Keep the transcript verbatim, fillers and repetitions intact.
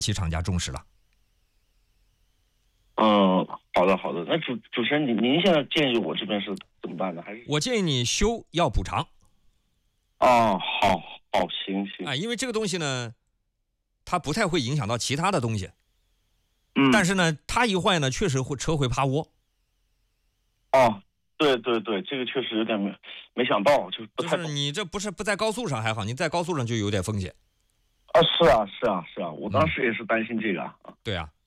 其厂家重视了。 嗯，好的好的。那主主持人，您您现在建议我这边是怎么办呢？还是我建议你修要补偿。 哦，好好行行。 啊，因为这个东西呢，它不太会影响到其他的东西。 嗯， 但是呢，它一坏呢，确实会车会趴窝。 哦，对对对，这个确实有点没没想到，就不太懂。 就是你这不是不在高速上还好，你在高速上就有点风险。 啊，是啊是啊是啊，我当时也是担心这个啊。 对啊。